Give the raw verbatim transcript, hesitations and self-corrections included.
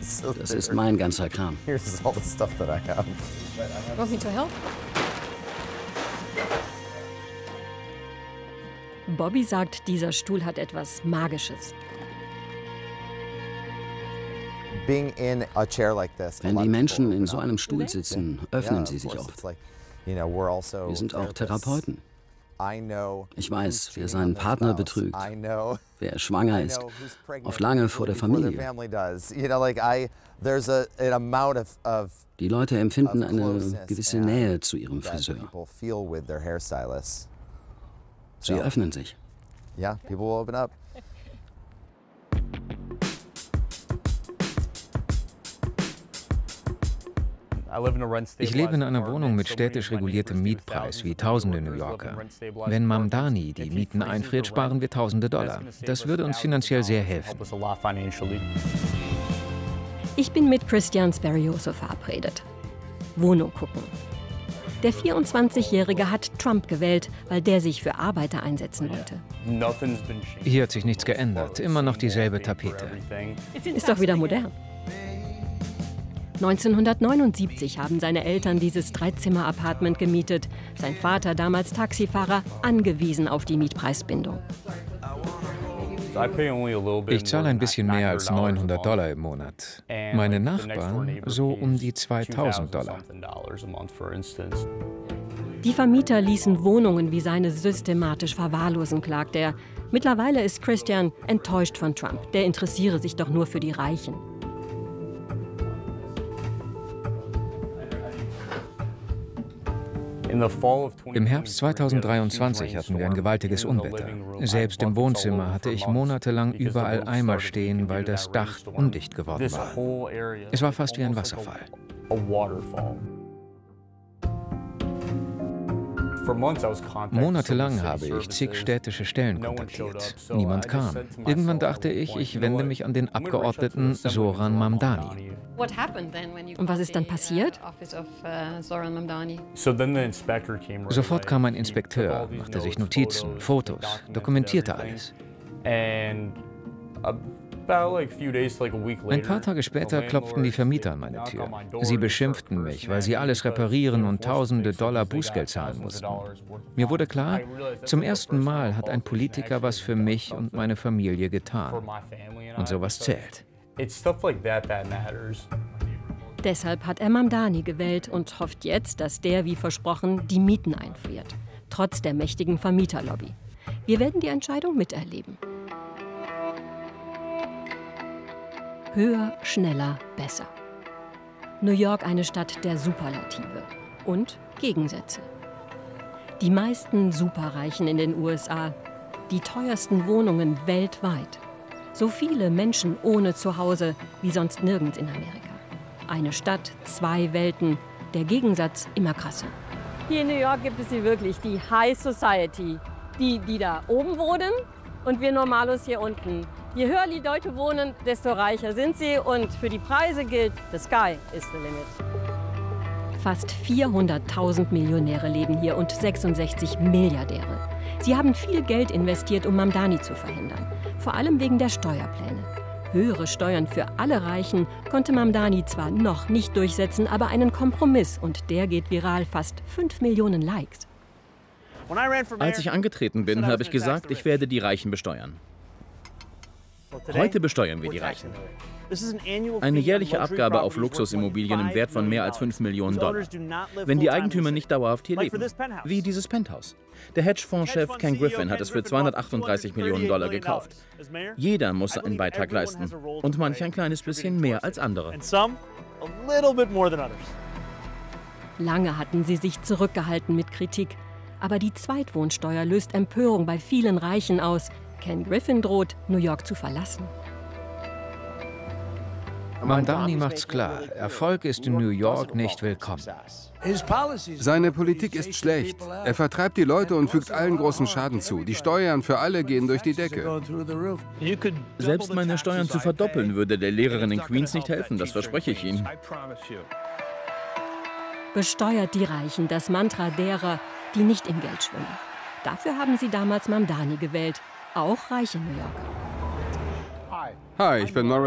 Das ist mein ganzer Kram. Want me to help? Bobby sagt, dieser Stuhl hat etwas Magisches. Wenn die Menschen in so einem Stuhl sitzen, öffnen sie sich oft. Wir sind auch Therapeuten. Ich weiß, wer seinen Partner betrügt, wer schwanger ist, oft lange vor der Familie. Die Leute empfinden eine gewisse Nähe zu ihrem Friseur. Sie öffnen sich. Ich lebe in einer Wohnung mit städtisch reguliertem Mietpreis, wie tausende New Yorker. Wenn Mamdani die Mieten einfriert, sparen wir tausende Dollar. Das würde uns finanziell sehr helfen. Ich bin mit Christian Sperioso verabredet. Wohnung gucken. Der vierundzwanzigjährige hat Trump gewählt, weil der sich für Arbeiter einsetzen wollte. Hier hat sich nichts geändert, immer noch dieselbe Tapete. Ist doch wieder modern. neunzehnhundertneunundsiebzig haben seine Eltern dieses Dreizimmer-Apartment gemietet. Sein Vater, damals Taxifahrer, angewiesen auf die Mietpreisbindung. Ich zahle ein bisschen mehr als neunhundert Dollar im Monat. Meine Nachbarn so um die zweitausend Dollar. Die Vermieter ließen Wohnungen wie seine systematisch verwahrlosen, klagt er. Mittlerweile ist Christian enttäuscht von Trump. Der interessiere sich doch nur für die Reichen. Im Herbst zweitausenddreiundzwanzig hatten wir ein gewaltiges Unwetter. Selbst im Wohnzimmer hatte ich monatelang überall Eimer stehen, weil das Dach undicht geworden war. Es war fast wie ein Wasserfall. Monatelang habe ich zig städtische Stellen kontaktiert. Niemand kam. Irgendwann dachte ich, ich wende mich an den Abgeordneten Zoran Mamdani. Und was ist dann passiert? Sofort kam ein Inspekteur, machte sich Notizen, Fotos, dokumentierte alles. Ein paar Tage später klopften die Vermieter an meine Tür. Sie beschimpften mich, weil sie alles reparieren und tausende Dollar Bußgeld zahlen mussten. Mir wurde klar, zum ersten Mal hat ein Politiker was für mich und meine Familie getan. Und sowas zählt. Deshalb hat er Mamdani gewählt und hofft jetzt, dass der, wie versprochen, die Mieten einfriert. Trotz der mächtigen Vermieterlobby. Wir werden die Entscheidung miterleben. Höher, schneller, besser. New York eine Stadt der Superlative und Gegensätze. Die meisten Superreichen in den U S A, die teuersten Wohnungen weltweit. So viele Menschen ohne Zuhause wie sonst nirgends in Amerika. Eine Stadt, zwei Welten, der Gegensatz immer krasser. Hier in New York gibt es sie wirklich, die High Society. Die, die da oben wohnen und wir Normalos hier unten. Je höher die Leute wohnen, desto reicher sind sie und für die Preise gilt, the sky is the limit. Fast vierhunderttausend Millionäre leben hier und sechsundsechzig Milliardäre. Sie haben viel Geld investiert, um Mamdani zu verhindern. Vor allem wegen der Steuerpläne. Höhere Steuern für alle Reichen konnte Mamdani zwar noch nicht durchsetzen, aber einen Kompromiss und der geht viral, fast fünf Millionen Likes. Als ich angetreten bin, habe ich gesagt, ich werde die Reichen besteuern. Heute besteuern wir die Reichen. Eine jährliche Abgabe auf Luxusimmobilien im Wert von mehr als fünf Millionen Dollar. Wenn die Eigentümer nicht dauerhaft hier leben, wie dieses Penthouse. Der Hedgefonds-Chef Ken Griffin hat es für zweihundertachtunddreißig Millionen Dollar gekauft. Jeder muss einen Beitrag leisten und manch ein kleines bisschen mehr als andere. Lange hatten sie sich zurückgehalten mit Kritik. Aber die Zweitwohnsteuer löst Empörung bei vielen Reichen aus. Ken Griffin droht, New York zu verlassen. Mamdani macht's klar, Erfolg ist in New York nicht willkommen. Seine Politik ist schlecht. Er vertreibt die Leute und fügt allen großen Schaden zu. Die Steuern für alle gehen durch die Decke. Selbst meine Steuern zu verdoppeln, würde der Lehrerin in Queens nicht helfen, das verspreche ich Ihnen. Besteuert die Reichen, das Mantra derer, die nicht im Geld schwimmen. Dafür haben sie damals Mamdani gewählt, auch reiche New Yorker. Hi, ich bin Morris.